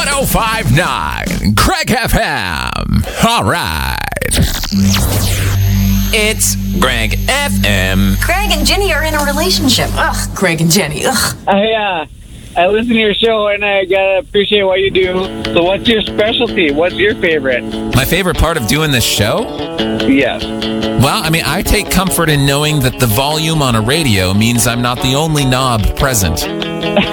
105.9 Craig FM. All right. It's Greg FM. Craig and Jenny are in a relationship. Ugh, Craig and Jenny. Ugh. I listen to your show and I gotta appreciate what you do. So what's your specialty? What's your favorite? My favorite part of doing this show? Yes. Well, I mean, I take comfort in knowing that the volume on a radio means I'm not the only knob present.